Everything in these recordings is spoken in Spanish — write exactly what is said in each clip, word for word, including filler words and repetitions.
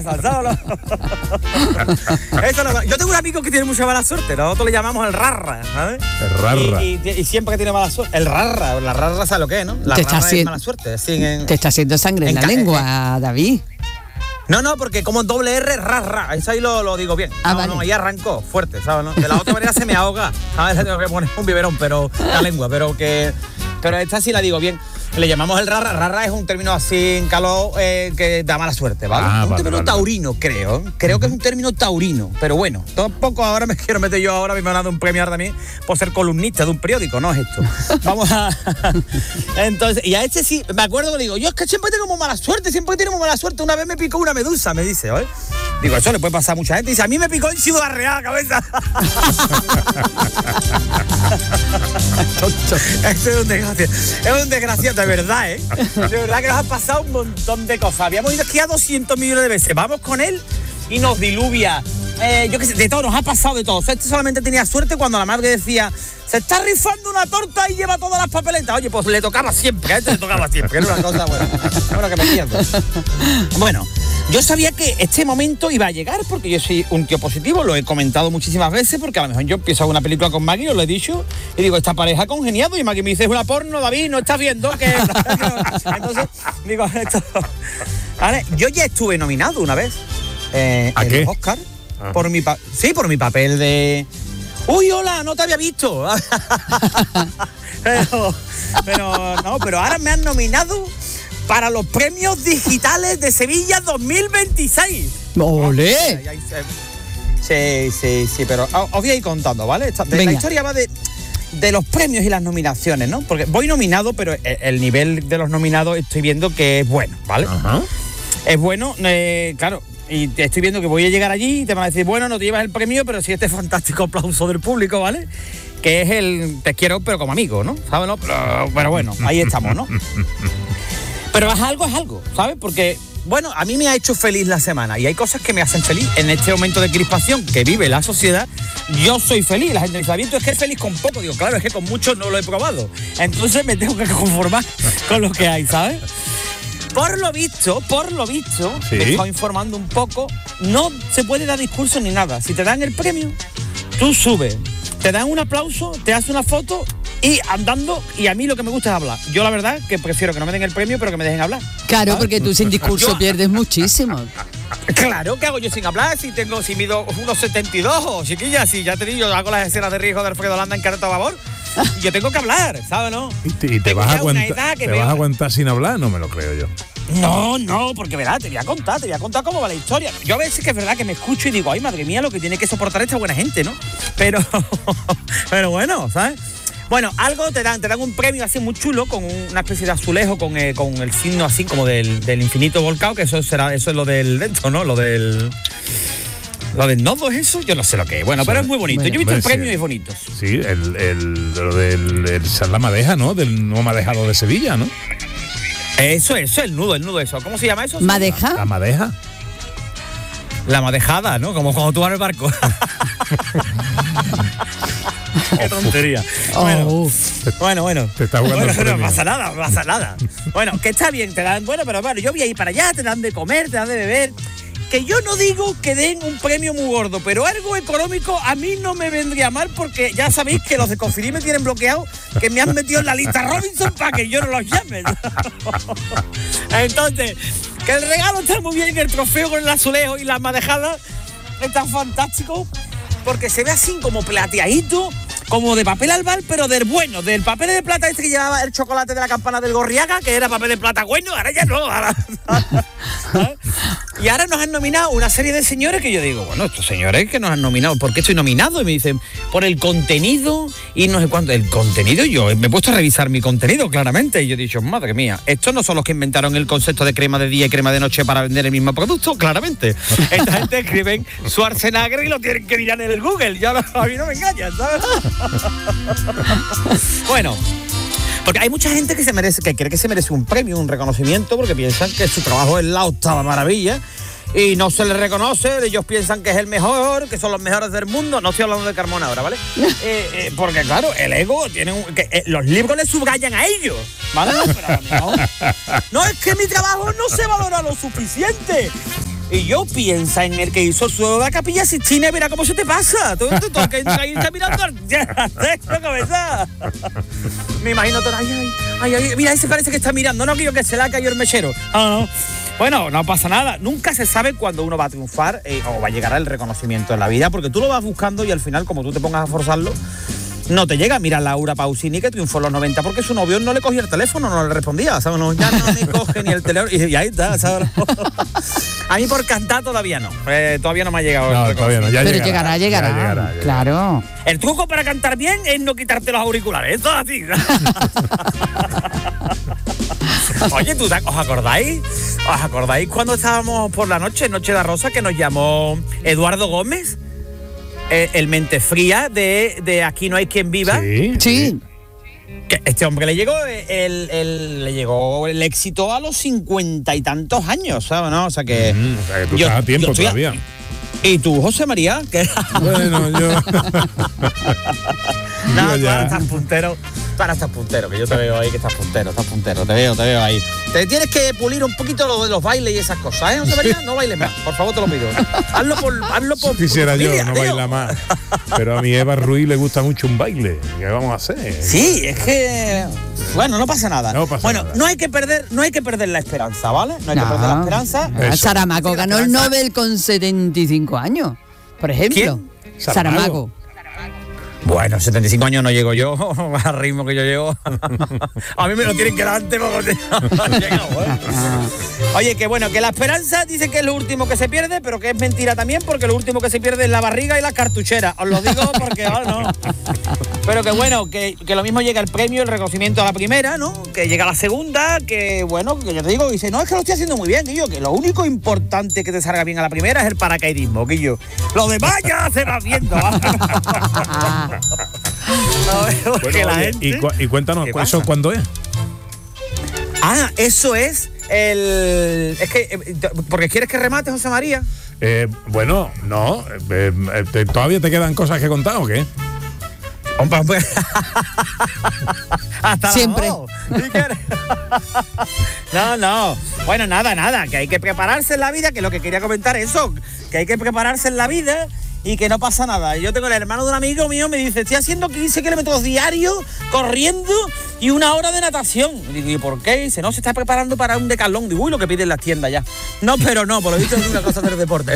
¿sabes? Eso no, yo tengo un amigo que tiene mucha mala suerte, nosotros le llamamos el rarra, ¿sabes? El rarra. Y, y, y siempre que tiene mala suerte, el rarra, la rarra sabe lo que es, ¿no? La te rarra está es mala suerte. Así en, te está haciendo sangre en, en la lengua, David. No, no, porque como doble R, rarra, eso ahí lo, lo digo bien. Ah, no, vale. no, ahí arrancó fuerte, ¿sabes? ¿No? De la otra manera se me ahoga, ¿sabes? Le tengo que poner un biberón, pero la lengua, pero que... Pero esta sí la digo bien. Le llamamos el rarra. Rarra es un término así en calor eh, que da mala suerte, ¿vale? Ah, es un vale, término vale, taurino, creo. Creo uh-huh. que es un término taurino. Pero bueno, tampoco ahora me quiero meter yo ahora, me han dado un premio ahora también por ser columnista de un periódico, no es esto. Vamos a... Entonces, y a este sí, me acuerdo que le digo, yo es que siempre tengo muy mala suerte, siempre tengo muy mala suerte. Una vez me picó una medusa, me dice, ¿oye? Digo, eso le puede pasar a mucha gente. Dice, a mí me picó y sido arreada la cabeza. Esto es un desgraciado. Es un desgraciado, de verdad, ¿eh? De verdad que nos ha pasado un montón de cosas. Habíamos ido aquí a doscientos millones de veces. Vamos con él y nos diluvia. Eh, yo qué sé, de todo, nos ha pasado de todo. O sea, este solamente tenía suerte cuando la madre decía, se está rifando una torta y lleva todas las papeletas. Oye, pues le tocaba siempre, a este le tocaba siempre. Era una cosa buena. Ahora que me pierdo. Bueno, yo sabía que este momento iba a llegar porque yo soy un tío positivo, lo he comentado muchísimas veces, porque a lo mejor yo empiezo una película con Maggie, os lo he dicho, y digo, esta pareja ha congeniado, y Maggie me dice, es una porno, David, ¿no estás viendo? Que... Entonces, digo, esto... ¿Vale? Yo ya estuve nominado una vez eh, ¿A en qué? los Oscar, por mi pa- sí, por mi papel de... ¡Uy, hola! No te había visto. pero, pero, no, pero ahora me han nominado para los premios digitales de Sevilla dos mil veintiséis. ¡Olé! Ay, ay, sí, sí, sí, pero os voy a ir contando, ¿vale? Esta, de, la historia va de, de los premios y las nominaciones, ¿no? Porque voy nominado, pero el, el nivel de los nominados estoy viendo que es bueno, ¿vale? Ajá. Es bueno, eh, claro. Y te estoy viendo que voy a llegar allí y te van a decir, bueno, no te llevas el premio, pero sí este fantástico aplauso del público, ¿vale? Que es el te quiero, pero como amigo, ¿no? ¿Sabes? No? Pero, pero bueno, ahí estamos, ¿no? Pero es algo, es algo, ¿sabes? Porque, bueno, a mí me ha hecho feliz la semana y hay cosas que me hacen feliz. En este momento de crispación que vive la sociedad, yo soy feliz. La gente me dice, David, tú es que es feliz con poco. Digo, claro, es que con mucho no lo he probado. Entonces me tengo que conformar con lo que hay, ¿sabes? Por lo visto, por lo visto, ¿Sí? me he estado informando un poco, no se puede dar discurso ni nada. Si te dan el premio, tú subes, te dan un aplauso, te haces una foto y andando, y a mí lo que me gusta es hablar. Yo la verdad que prefiero que no me den el premio, pero que me dejen hablar. Claro, ¿sabes? porque tú sin discurso Yo- pierdes muchísimo. Claro, ¿qué hago yo sin hablar? Si tengo, si mido uno setenta y dos, o chiquilla, si ya te digo, yo hago las escenas de riesgo de Alfredo Landa en Careta Babor, y yo tengo que hablar, ¿sabes, no? ¿Y te, y te Tengo vas, a ya una aguantar, edad que te veo- vas a aguantar sin hablar? No me lo creo yo. No, no, porque verás, te voy a contar, te voy a contar cómo va la historia. Yo a veces que es verdad que me escucho y digo, ay, madre mía, lo que tiene que soportar esta buena gente, ¿no? Pero, pero bueno, ¿sabes? Bueno, algo te dan, te dan un premio así muy chulo con una especie de azulejo con, eh, con el signo así como del, del infinito volcado, que eso será, eso es lo del dentro, ¿no? Lo del. Lo del nodo es eso, yo no sé lo que es. Bueno, Sí, pero es muy bonito. bueno, Yo he visto el hombre, premio sí. y es bonito. Sí, el, el, lo del el, esa es la madeja, ¿no? Del nuevo madejado de Sevilla, ¿no? Eso, eso, el nudo, el nudo, eso. ¿Cómo se llama eso? La ¿Madeja? madeja. La madejada, ¿no? Como cuando tú vas en el barco. Qué tontería. Bueno, Oh. bueno, bueno. Te está jugando bueno, el no premio. pasa nada, no pasa nada. Bueno, que está bien, te dan, bueno, pero bueno, yo voy a ir para allá, te dan de comer, te dan de beber. Que yo no digo que den un premio muy gordo, pero algo económico a mí no me vendría mal porque ya sabéis que los de Confirí me tienen bloqueado, que me han metido en la lista Robinson para que yo no los llame. Entonces, que el regalo está muy bien, el trofeo con el azulejo y las madejadas está fantástico porque se ve así como plateadito, como de papel albal, pero del bueno, del papel de plata este que llevaba el chocolate de la campana del Gorriaga, que era papel de plata bueno, ahora ya no. Ahora, ¿sabes? Y ahora nos han nominado una serie de señores que yo digo, bueno, estos señores que nos han nominado, ¿por qué estoy nominado? Y me dicen, por el contenido y no sé cuánto. El contenido, yo me he puesto a revisar mi contenido, claramente, y yo he dicho, madre mía, estos no son los que inventaron el concepto de crema de día y crema de noche para vender el mismo producto, claramente. Esta gente escriben Schwarzenegger y lo tienen que mirar en el Google, ya no, a mí no me engañan, ¿sabes? Bueno, porque hay mucha gente que se merece, que cree que se merece un premio, un reconocimiento, porque piensan que su trabajo es la octava maravilla y no se les reconoce. Ellos piensan que es el mejor, que son los mejores del mundo. No estoy hablando de Carmona ahora, ¿vale? eh, eh, porque claro, el ego tiene un, que, eh, los libros les subrayan a ellos, ¿vale? Pero a lo mejor, no, es que mi trabajo no se valora lo suficiente. Y yo piensa en el que hizo el suelo de la Capilla Sixtina y verá cómo se te pasa. Todo esto, todo que entra ahí está mirando al texto, cabeza. Me imagino todo, ay, ay, ay, ay, mira, ese parece que está mirando, no quiero que se le ha caído el mechero. Ah, no. Bueno, no pasa nada. Nunca se sabe cuándo uno va a triunfar eh, o va a llegar al reconocimiento en la vida, porque tú lo vas buscando y al final, como tú te pongas a forzarlo, no te llega. Mira Laura Pausini, que triunfó en los noventa porque su novio no le cogía el teléfono, no le respondía, ¿sabes? No, ya no me coge ni el teléfono. Y, y ahí está, ¿sabes? A mí por cantar todavía no. Eh, todavía no me ha llegado. No, todavía no. Ya Pero llegará, llegará, llegará. ya llegará, llegará. Claro. El truco para cantar bien es no quitarte los auriculares. Eso es así. Oye, ¿tú os acordáis? ¿Os acordáis cuando estábamos por la noche, Noche de Rosa, que nos llamó Eduardo Gómez? Eh, el mente fría de, de Aquí no hay quien viva. Sí. Sí. Que este hombre le llegó el, el, le llegó el éxito a los cincuenta y tantos años, ¿sabes? ¿No? O sea que. Mm, o sea que tú yo- estás a tiempo yo estoy a- todavía. ¿Y tú, José María? ¿Qué? Bueno, yo. No, Yo tú ya. ahora estás puntero. Tú ahora estás puntero, que yo te veo ahí que estás puntero, estás puntero, te veo, te veo ahí. Te tienes que pulir un poquito lo de los bailes y esas cosas, ¿eh, José María? No bailes más, por favor, te lo pido. Hazlo por, hazlo por. Quisiera por yo familia, no tío. baila más. Pero a mi Eva Ruiz le gusta mucho un baile. ¿Qué vamos a hacer? Sí, es que bueno, no pasa nada. No pasa bueno, nada. no hay que perder, no hay que perder la esperanza, ¿vale? No hay que No. perder la esperanza. Ah, Eso. Saramago Sí, la ganó el esperanza. Nobel con setenta y cinco años, por ejemplo. ¿Quién? Saramago. Saramago. Bueno, setenta y cinco años no llego yo, al ritmo que yo llego. A mí me lo tienen que dar antes porque no he llegado, ¿eh? Oye, que bueno, que la esperanza dice que es lo último que se pierde, pero que es mentira también, porque lo último que se pierde es la barriga y las cartucheras. Os lo digo porque ahora no. Pero que bueno, que, que lo mismo llega el premio, el reconocimiento a la primera, ¿no? Que llega la segunda, que bueno, que yo te digo, dice, no, es que lo estoy haciendo muy bien, Guillo, que lo único importante que te salga bien a la primera es el paracaidismo, Guillo. Lo demás ya se va viendo. Ah, No, veo Bueno, que la oye, gente... y, cu- y cuéntanos, ¿Qué ¿eso pasa? cuándo es? Ah, eso es el... Es que... eh, porque quieres que remate, José María. Eh, bueno, no. eh, eh, te- ¿Todavía te quedan cosas que contar o qué? Hombre, pues... Hasta Siempre. la voz. ¿Y qué eres? No, no. Bueno, nada, nada. Que hay que prepararse en la vida, que es lo que quería comentar eso. Que hay que prepararse en la vida y que no pasa nada. Yo tengo el hermano de un amigo mío, me dice, estoy haciendo quince kilómetros diarios, corriendo y una hora de natación. Y digo, ¿y por qué? Dice, no, se está preparando para un decalón. Digo, uy, lo que piden las tiendas ya. No, pero no, por lo visto es una cosa del deporte.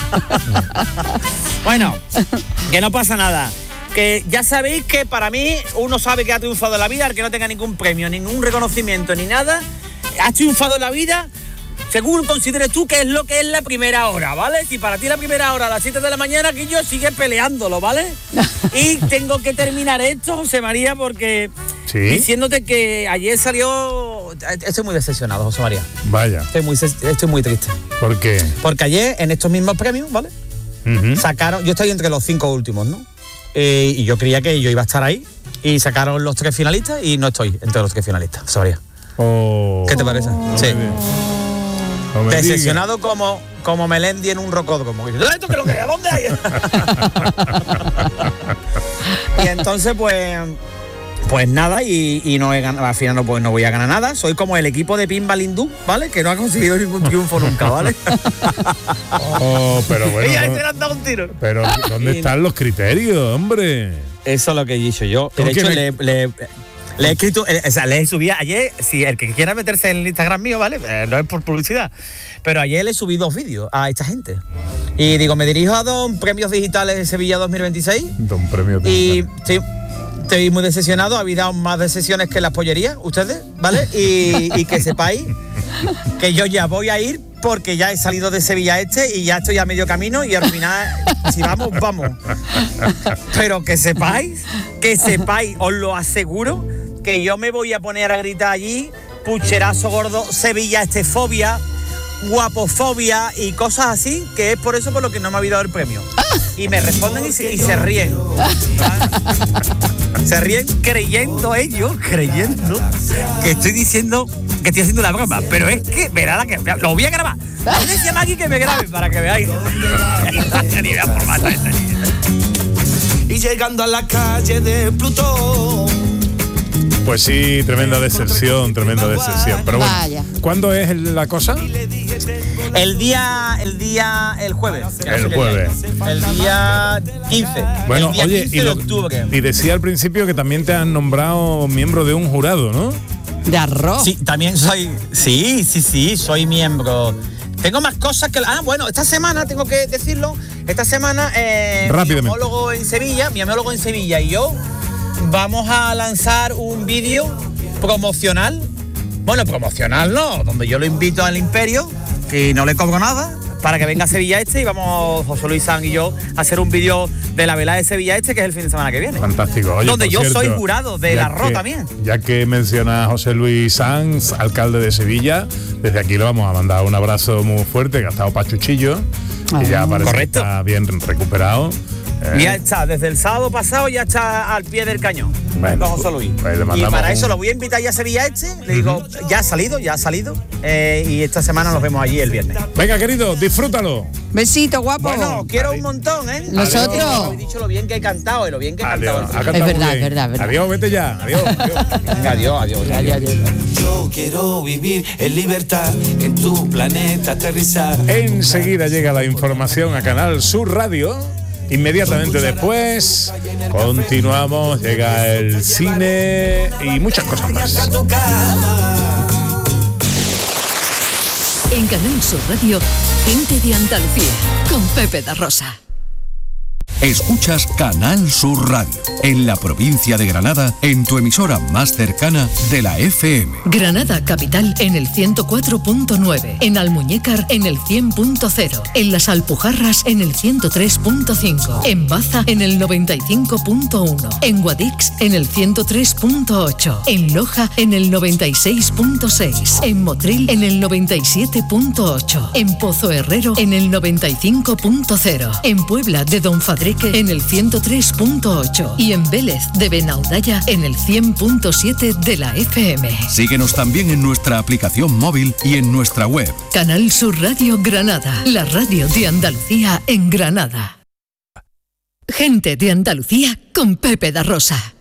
Bueno, que no pasa nada. Que ya sabéis que para mí uno sabe que ha triunfado en la vida, el que no tenga ningún premio, ningún reconocimiento ni nada, ha triunfado en la vida según consideres tú que es lo que es la primera hora, ¿vale? Si para ti la primera hora a las siete de la mañana, que yo sigue peleándolo, ¿vale? Y tengo que terminar esto, José María, porque Sí. diciéndote que ayer salió... Estoy muy decepcionado, José María. Vaya. Estoy muy, estoy muy triste. ¿Por qué? Porque ayer en estos mismos premios, ¿vale? Ujú. Sacaron, yo estoy entre los cinco últimos, ¿no? Eh, y yo creía que yo iba a estar ahí. Y sacaron los tres finalistas y no estoy entre los tres finalistas, Soria. Oh. ¿Qué te parece? No Sí. me digas. No me Decepcionado como, como Melendi en un rocódromo. Y, ¿esto qué es lo que hay? ¿A dónde hay? Y entonces, pues... Pues nada, y, y no he ganado, al final no, pues no voy a ganar nada. Soy como el equipo de Pinball Hindú, ¿vale? Que no ha conseguido ningún triunfo nunca, ¿vale? Oh, pero bueno. y ahí no- se le han dado un tiro. Pero ¿dónde Y- están los criterios, hombre? Eso es lo que he dicho yo. ¿Por De qué hecho, me- le, le, le he escrito, eh, o sea, le he subido ayer, si el que quiera meterse en el Instagram mío, ¿vale? Eh, no es por publicidad. Pero ayer le subí dos vídeos a esta gente. Y digo, me dirijo a dos premios digitales de Sevilla dos mil veintiséis. Un premio Y sí, estoy muy decepcionado. Habéis dado más decepciones que las pollerías, ustedes, ¿vale? Y, y que sepáis que yo ya voy a ir porque ya he salido de Sevilla Este y ya estoy a medio camino y al final, si vamos, vamos. Pero que sepáis, que sepáis, os lo aseguro, que yo me voy a poner a gritar allí, pucherazo gordo, Sevilla Este fobia, guapofobia y cosas así, que es por eso por lo que no me ha habido el premio. Y me responden y se, y se ríen. Se ríen creyendo ellos, creyendo que estoy diciendo que estoy haciendo la broma. Pero es que, verá la que. Lo voy a grabar. Voy a decir a Maggie que me grabe para que veáis. Ni la forma de esta niña. Y llegando a la calle de Plutón. Pues sí, tremenda decepción, tremenda decepción. Pero bueno, Vaya. ¿cuándo es el- la cosa? El día, el día, el jueves. El jueves. El día quince. Bueno, el día oye, quince y, de lo- octubre. y decía al principio que también te han nombrado miembro de un jurado, ¿no? De arroz. Sí, también soy, sí, sí, sí, soy miembro. Tengo más cosas que... Ah, bueno, esta semana, tengo que decirlo, esta semana eh, mi Rápidamente. homólogo en Sevilla, mi homólogo en Sevilla y yo vamos a lanzar un vídeo promocional. Bueno, promocional no, donde yo lo invito al Imperio, que no le cobro nada, para que venga a Sevilla Este y vamos, José Luis San y yo, a hacer un vídeo de la velada de Sevilla Este, que es el fin de semana que viene. Fantástico. Oye, Donde por yo cierto, soy jurado del ya arroz que- también. Ya que menciona a José Luis Sanz, alcalde de Sevilla, desde aquí le vamos a mandar un abrazo muy fuerte, que ha estado pachuchillo, que ya Ah. parece Correcto. que está bien recuperado. Eh, Ya está, desde el sábado pasado ya está al pie del cañón. Bueno, Don José Luis. pues le Y mandamos para un- eso lo voy a invitar ya a Sevilla Este. Le digo, ya ha salido, ya ha salido. eh, y esta semana nos vemos allí el viernes. Venga, querido, disfrútalo. Besito, guapo. Bueno, quiero un montón, ¿eh? Nosotros. Habéis dicho lo bien que he cantado y lo bien que he Adiós. cantado. Ha cantado Es verdad, muy bien. es verdad, es verdad. Adiós, vete ya. Adiós. adiós. Venga, adiós, adiós. Adiós, adiós. Yo quiero vivir en libertad, en tu planeta aterrizar. Enseguida llega la información a Canal Sur Radio. Inmediatamente después continuamos, llega el cine y muchas cosas más. Tu cama. En Canal Sur Radio, Gente de Andalucía, con Pepe da Rosa. Escuchas Canal Sur Radio, en la provincia de Granada, en tu emisora más cercana de la F M. Granada Capital en el ciento cuatro punto nueve, en Almuñécar en el cien punto cero, en Las Alpujarras en el ciento tres punto cinco, en Baza en el noventa y cinco punto uno, en Guadix en el ciento tres punto ocho, en Loja en el noventa y seis punto seis, en Motril en el noventa y siete punto ocho, en Pozo Herrero en el noventa y cinco punto cero, en Puebla de Don Fadrique en el ciento tres punto ocho y en Vélez de Benaudalla en el cien punto siete de la F M. Síguenos también en nuestra aplicación móvil y en nuestra web. Canal Sur Radio Granada, la radio de Andalucía en Granada. Gente de Andalucía con Pepe da Rosa.